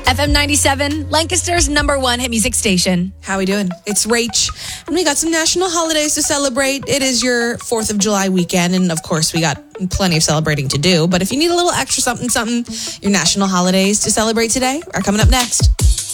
FM 97, Lancaster's number one hit music station. How we doing? It's Rach. And we got some national holidays to celebrate. It is your 4th of July weekend. And of course, we got plenty of celebrating to do. But if you need a little extra something, your national holidays to celebrate today are coming up next.